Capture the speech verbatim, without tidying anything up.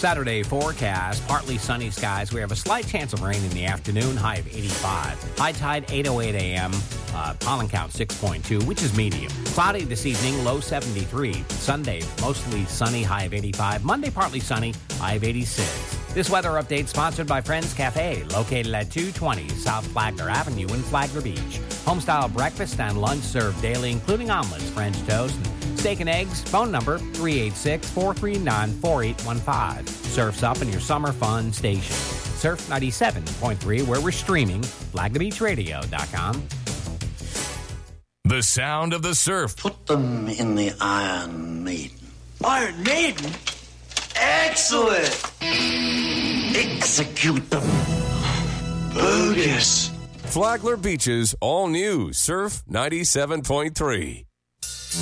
Saturday forecast, partly sunny skies. We have a slight chance of rain in the afternoon, high of eighty-five. High tide, eight oh eight a.m. Uh, pollen count, six point two, which is medium. Cloudy this evening, low seventy-three. Sunday, mostly sunny, high of eighty-five. Monday, partly sunny, high of eighty-six. This weather update sponsored by Friends Cafe, located at two twenty South Flagler Avenue in Flagler Beach. Home-style breakfast and lunch served daily, including omelets, French toast, and steak and eggs. Phone number three eight six, four three nine, four eight one five. Surf's up in your summer fun station. Surf ninety-seven point three, where we're streaming, flagler beach radio dot com. The sound of the surf. Put them in the Iron Maiden. Iron Maiden? Excellent! Execute them. Bogus. Flagler Beach's all-new Surf ninety-seven point three.